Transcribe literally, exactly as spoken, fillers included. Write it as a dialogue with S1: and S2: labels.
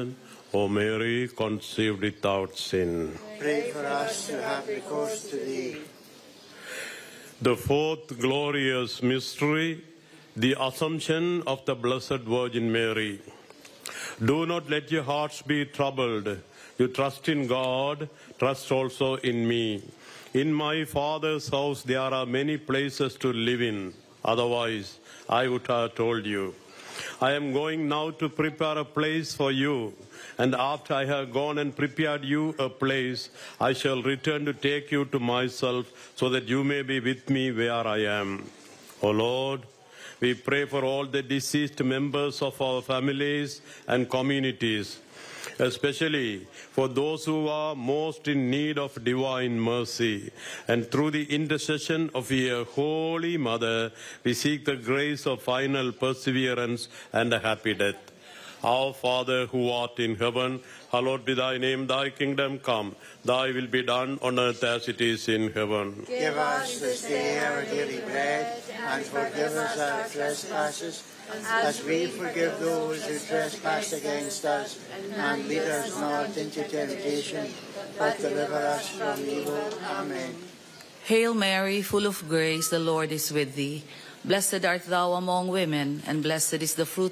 S1: Amen. O Mary, conceived without sin.
S2: Pray for us who have recourse to thee.
S1: The fourth glorious mystery, the Assumption of the Blessed Virgin Mary. Do not let your hearts be troubled. You trust in God, trust also in me. In my Father's house there are many places to live in. Otherwise, I would have told you. I am going now to prepare a place for you. And after I have gone and prepared you a place, I shall return to take you to myself, so that you may be with me where I am. O Lord, we pray for all the deceased members of our families and communities, especially for those who are most in need of divine mercy. And through the intercession of your Holy Mother, we seek the grace of final perseverance and a happy death. Our Father who art in heaven, hallowed be thy name, thy kingdom come. Thy will be done on earth as it is in heaven.
S2: Give us this day our daily bread, and forgive us our trespasses, as we forgive those who trespass against us. And lead us not into temptation, but deliver us from evil. Amen.
S3: Hail Mary, full of grace, the Lord is with thee. Blessed art thou among women, and blessed is the fruit